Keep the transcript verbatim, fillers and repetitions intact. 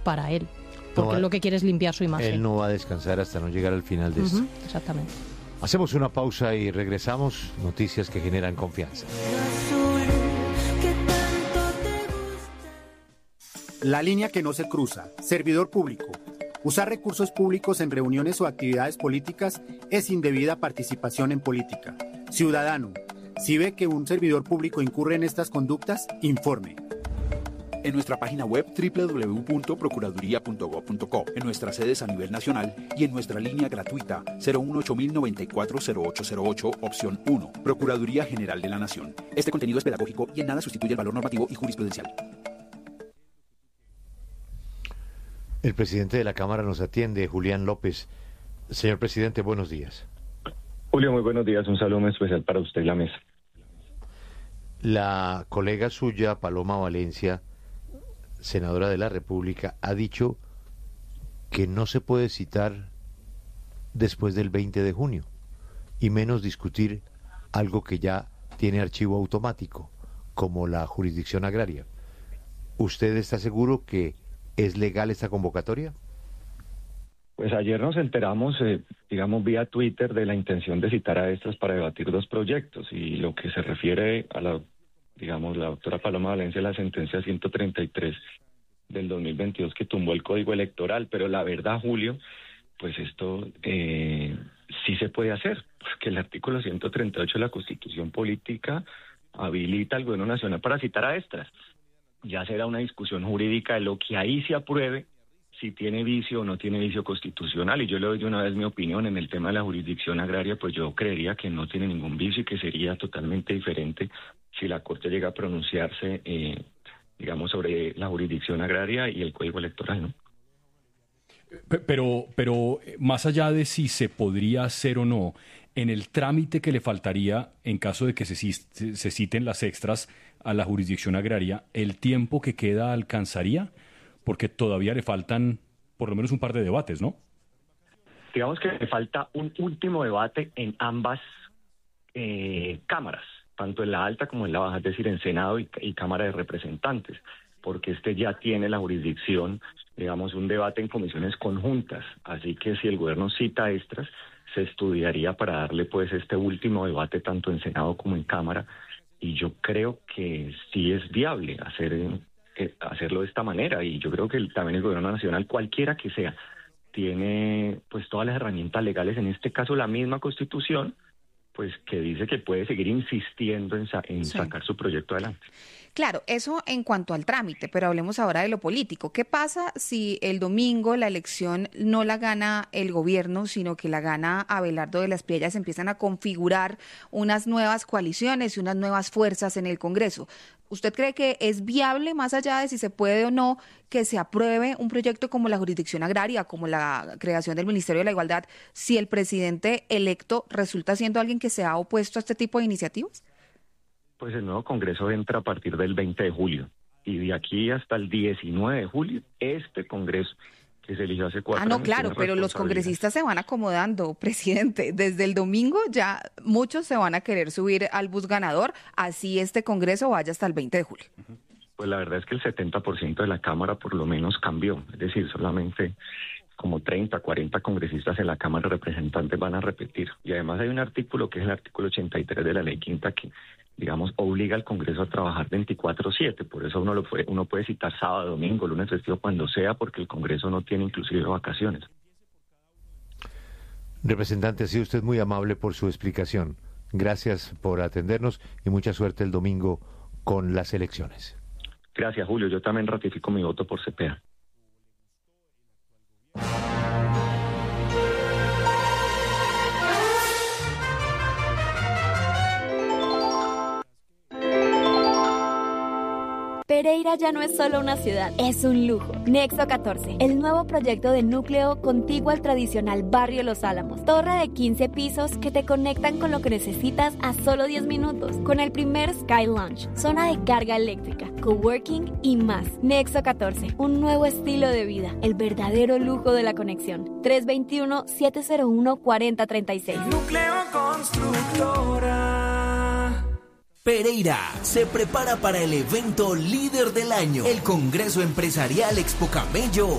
para él, porque no va, él lo que quiere es limpiar su imagen. Él no va a descansar hasta no llegar al final de Uh-huh, esto. exactamente. Hacemos una pausa y regresamos. Noticias que generan confianza. La línea que no se cruza. Servidor público. Usar recursos públicos en reuniones o actividades políticas es indebida participación en política. Ciudadano, si ve que un servidor público incurre en estas conductas, informe. En nuestra página web doble u doble u doble u punto procuraduría punto gob punto co, en nuestras sedes a nivel nacional y en nuestra línea gratuita cero uno ocho mil noventa y cuatro cero ocho cero ocho, opción uno, Procuraduría General de la Nación. Este contenido es pedagógico y en nada sustituye el valor normativo y jurisprudencial. El presidente de la Cámara nos atiende, Julián López. Señor presidente, buenos días. Julio, muy buenos días. Un saludo muy especial para usted y la mesa. La colega suya, Paloma Valencia, senadora de la República, ha dicho que no se puede citar después del veinte de junio y menos discutir algo que ya tiene archivo automático, como la jurisdicción agraria. ¿Usted está seguro que es legal esta convocatoria? Pues ayer nos enteramos, eh, digamos, vía Twitter de la intención de citar a estas para debatir dos proyectos y lo que se refiere a la, digamos, la doctora Paloma Valencia, la sentencia ciento treinta y tres del dos mil veintidós que tumbó el Código Electoral, pero la verdad, Julio, pues esto eh, sí se puede hacer, porque el artículo ciento treinta y ocho de la Constitución Política habilita al Gobierno Nacional para citar a estas. Ya será una discusión jurídica de lo que ahí se apruebe, si tiene vicio o no tiene vicio constitucional, y yo le doy de una vez mi opinión en el tema de la jurisdicción agraria, pues yo creería que no tiene ningún vicio y que sería totalmente diferente si la Corte llega a pronunciarse, eh, digamos, sobre la jurisdicción agraria y el Código Electoral, ¿no? Pero, pero más allá de si se podría hacer o no, en el trámite que le faltaría en caso de que se, se citen las extras a la jurisdicción agraria, ¿el tiempo que queda alcanzaría? Porque todavía le faltan por lo menos un par de debates, ¿no? Digamos que le falta un último debate en ambas eh, cámaras, tanto en la alta como en la baja, es decir, en Senado y, y Cámara de Representantes, porque este ya tiene la jurisdicción, digamos, un debate en comisiones conjuntas, así que si el gobierno cita extras, se estudiaría para darle pues este último debate tanto en Senado como en Cámara, y yo creo que sí es viable hacer eh, hacerlo de esta manera, y yo creo que el, también el gobierno nacional, cualquiera que sea, tiene pues todas las herramientas legales, en este caso la misma Constitución, pues que dice que puede seguir insistiendo en, sa- en Sí. sacar su proyecto adelante. Claro, eso en cuanto al trámite, pero hablemos ahora de lo político. ¿Qué pasa si el domingo la elección no la gana el gobierno, sino que la gana Abelardo de las Piedras? Empiezan a configurar unas nuevas coaliciones y unas nuevas fuerzas en el Congreso. ¿Usted cree que es viable, más allá de si se puede o no, que se apruebe un proyecto como la jurisdicción agraria, como la creación del Ministerio de la Igualdad, si el presidente electo resulta siendo alguien que se ha opuesto a este tipo de iniciativas? Pues el nuevo Congreso entra a partir del veinte de julio, y de aquí hasta el diecinueve de julio, este Congreso que se eligió hace cuatro Ah, no, años, claro, tiene pero los responsabilidad. congresistas se van acomodando, presidente. Desde el domingo ya muchos se van a querer subir al bus ganador, así este Congreso vaya hasta el veinte de julio. Pues la verdad es que el setenta por ciento de la Cámara por lo menos cambió, es decir, solamente como treinta, cuarenta congresistas en la Cámara de Representantes van a repetir. Y además hay un artículo que es el artículo ochenta y tres de la Ley Quinta que, digamos, obliga al Congreso a trabajar veinticuatro siete, por eso uno lo puede, uno puede citar sábado, domingo, lunes festivo, cuando sea, porque el Congreso no tiene inclusive vacaciones. Representante, ha sido usted muy amable por su explicación. Gracias por atendernos y mucha suerte el domingo con las elecciones. Gracias, Julio. Yo también ratifico mi voto por Cepeda. Pereira ya no es solo una ciudad, es un lujo. Nexo catorce, el nuevo proyecto de núcleo contiguo al tradicional barrio Los Álamos. Torre de quince pisos que te conectan con lo que necesitas a solo diez minutos. Con el primer Sky Lounge, zona de carga eléctrica, coworking y más. Nexo catorce, un nuevo estilo de vida, el verdadero lujo de la conexión. tres dos uno, siete cero uno, cuatro cero tres seis. Núcleo Constructora. Pereira se prepara para el evento líder del año, el Congreso Empresarial Expo Camello